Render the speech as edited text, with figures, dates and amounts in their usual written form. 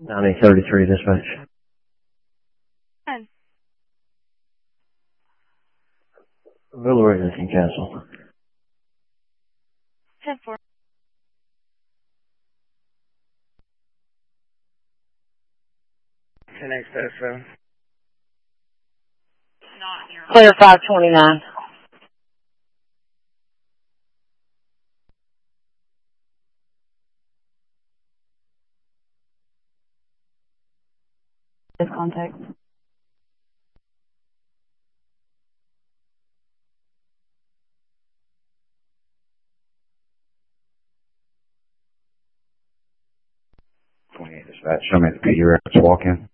9033 dispatch. And Village can cancel. 10-4. Next SO. Clear 529. This contact. Dispatch, show me the PD routes walk in.